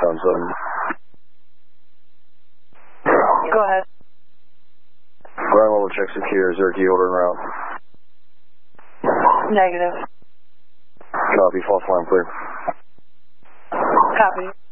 Con 7. Go ahead. Ground level check secure. Is there a key holder en route? Negative. Copy. False alarm clear. Copy.